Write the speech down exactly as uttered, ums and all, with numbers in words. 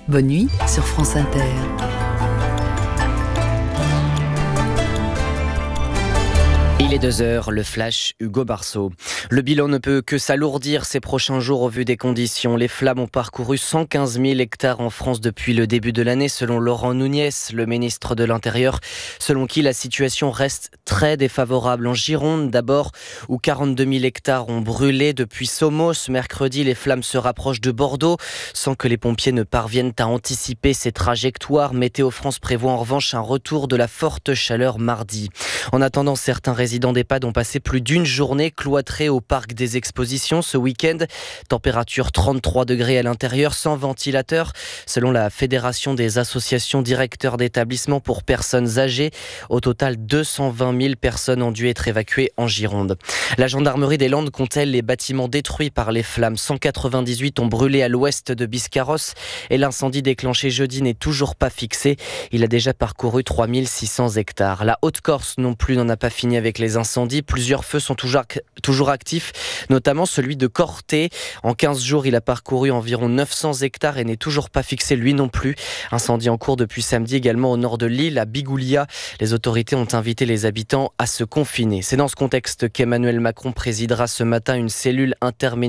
Bonne nuit sur France Inter. Il est deux heures, le flash, Hugo Barceau. Le bilan ne peut que s'alourdir ces prochains jours au vu des conditions. Les flammes ont parcouru cent quinze mille hectares en France depuis le début de l'année, selon Laurent Nunez, le ministre de l'Intérieur, selon qui la situation reste très défavorable. En Gironde, d'abord, où quarante-deux mille hectares ont brûlé depuis Somos. Mercredi, les flammes se rapprochent de Bordeaux, sans que les pompiers ne parviennent à anticiper ces trajectoires. Météo France prévoit en revanche un retour de la forte chaleur mardi. En attendant, certains résidents d'EHPAD ont passé plus d'une journée cloîtrés au parc des expositions ce week-end. Température trente-trois degrés à l'intérieur, sans ventilateur. Selon la Fédération des associations directeurs d'établissements pour personnes âgées, au total deux cent vingt mille personnes ont dû être évacuées en Gironde. La gendarmerie des Landes compte-t-elle les bâtiments détruits par les flammes. cent quatre-vingt-dix-huit ont brûlé à l'ouest de Biscarrosse et l'incendie déclenché jeudi n'est toujours pas fixé. Il a déjà parcouru trois mille six cents hectares. La Haute-Corse non plus n'en a pas fini avec les incendies. Plusieurs feux sont toujours, toujours actifs, notamment celui de Corté. En quinze jours, il a parcouru environ neuf cents hectares et n'est toujours pas fixé lui non plus. Incendie en cours depuis samedi également au nord de l'île, à Bigoulia. Les autorités ont invité les habitants à se confiner. C'est dans ce contexte qu'Emmanuel Macron présidera ce matin une cellule interministérielle